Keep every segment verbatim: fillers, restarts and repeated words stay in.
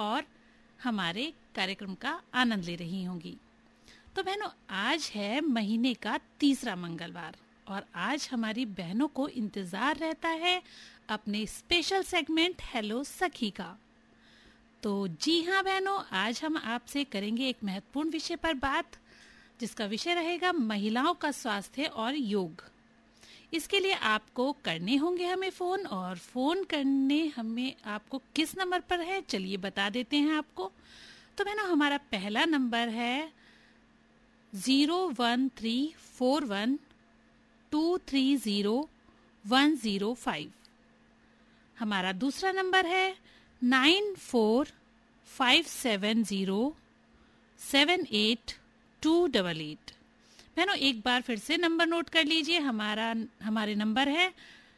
और हमारे कार्यक्रम का आनंद ले रही होंगी। तो बहनों, आज है महीने का तीसरा मंगलवार और आज हमारी बहनों को इंतजार रहता है अपने स्पेशल सेगमेंट हेलो सखी का। तो जी हाँ बहनों, आज हम आपसे करेंगे एक महत्वपूर्ण विषय पर बात, जिसका विषय रहेगा महिलाओं का स्वास्थ्य और योग। इसके लिए आपको करने होंगे हमें फोन, और फोन करने हमें आपको किस नंबर पर है चलिए बता देते हैं आपको। तो बहनों, हमारा पहला नंबर है zero one three four one two three zero one zero five. हमारा दूसरा नंबर है nine four five seven zero seven eight to double eight. बहनों, एक बार फिर से नंबर नोट कर लीजिए। हमारा हमारे नंबर है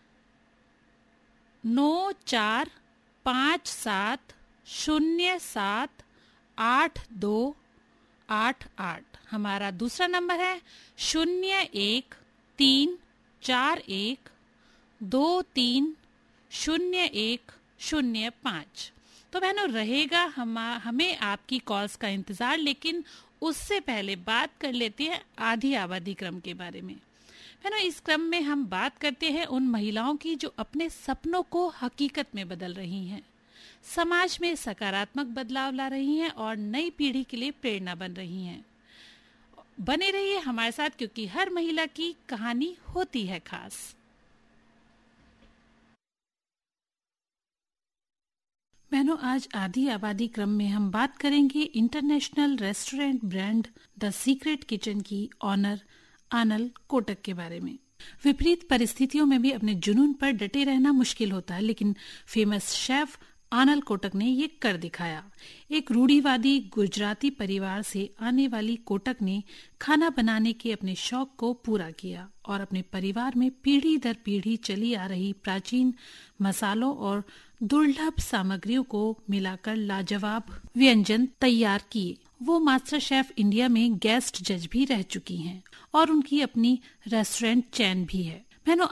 नौ चार पाँच सात शून्य सात आठ दो आठ आठ। हमारा दूसरा नंबर है शून्य एक तीन चार एक दो तीन शून्य एक शून्य पाँच। तो बहनों, रहेगा हम हमें आपकी कॉल्स का इंतजार, लेकिन उससे पहले बात कर लेते हैं आधी आबादी क्रम के बारे में। बहनों, इस क्रम में हम बात करते हैं उन महिलाओं की जो अपने सपनों को हकीकत में बदल रही हैं, समाज में सकारात्मक बदलाव ला रही हैं और नई पीढ़ी के लिए प्रेरणा बन रही हैं। बने रहिए हमारे साथ, क्योंकि हर महिला की कहानी होती है खास। बहनों, आज आधी आबादी क्रम में हम बात करेंगे international restaurant brand the secret kitchen की ऑनर आनल कोटक के बारे में। विपरीत परिस्थितियों में भी अपने जुनून पर डटे रहना मुश्किल होता है, लेकिन फेमस शेफ आनल कोटक ने ये कर दिखाया। एक रूढ़िवादी गुजराती परिवार से आने वाली कोटक ने खाना बनाने के अपने शौक को पूरा किया और अपने परिवार में पीढ़ी दर पीढ़ी चली आ रही प्राचीन मसालों और दुर्लभ सामग्रियों को मिलाकर लाजवाब व्यंजन तैयार किए। वो मास्टर शेफ इंडिया में गेस्ट जज भी रह चुकी हैं और उनकी अपनी रेस्टोरेंट चेन भी है। बहनों,